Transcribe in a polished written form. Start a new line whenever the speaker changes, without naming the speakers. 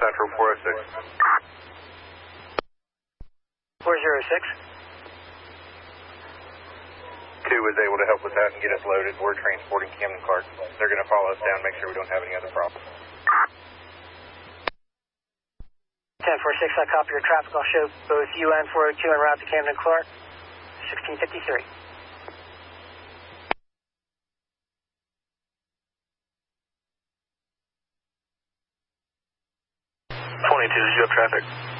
Central 406.
406.
2 was able to help with that and get us loaded. We're transporting Camden Clark. They're going to follow us down, make sure we don't have any other problems.
10-4-6, I copy your traffic. I'll show both you and 402 en route to Camden Clark. 1653.
22, did you have traffic?